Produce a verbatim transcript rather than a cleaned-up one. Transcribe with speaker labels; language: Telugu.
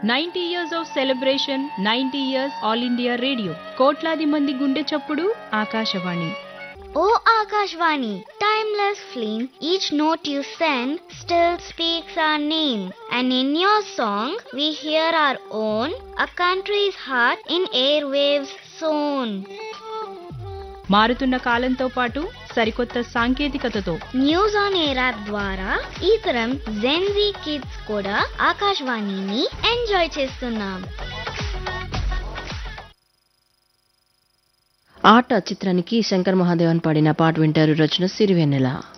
Speaker 1: Ninety years of celebration, ninety years all India radio. కోట్లాది మంది గుండె చప్పుడు Akashvani.
Speaker 2: O Akashvani, timeless flame, each note you send still speaks our name. And in your song, we hear our own, a country's heart in airwaves sown.
Speaker 1: మారుతున్న కాలంతో పాటు సరికొత్త సాంకేతికతతో
Speaker 2: న్యూస్ ఆన్ ఎయిర్ యాప్ ద్వారా ఈ తరం జెన్జీ కిడ్స్ కూడా ఆకాశవాణిని ఎంజాయ్ చేస్తున్నాం.
Speaker 3: ఆట చిత్రానికి శంకర్ మహాదేవన్ పాడిన పాట వింటారు. రచన సిరివెన్నెల.